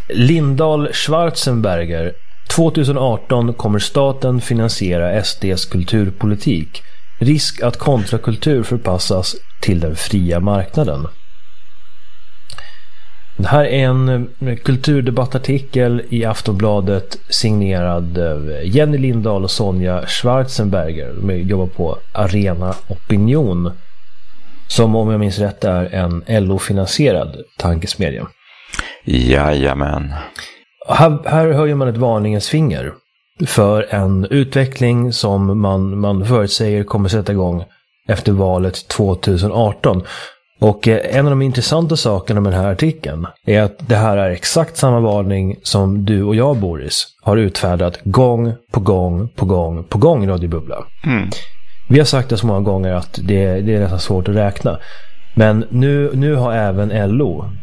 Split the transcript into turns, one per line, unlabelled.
Lindahl Schwarzenberger. 2018 kommer staten finansiera SDs kulturpolitik. Risk att kontrakultur förpassas till den fria marknaden. Det här är en kulturdebattartikel i Aftonbladet signerad Jenny Lindahl och Sonja Schwarzenberger. De jobbar på Arena Opinion, som om jag minns rätt är en LO-finansierad tankesmedja.
Jajamän.
Här höjer man ett varningens finger för en utveckling som man förutsäger kommer sätta igång efter valet 2018. Och en av de intressanta sakerna med den här artikeln är att det här är exakt samma varning som du och jag, Boris, har utfärdat gång på gång i Radio Bubbla. Vi har sagt det så många gånger att det är nästan svårt att räkna. Men nu har även LO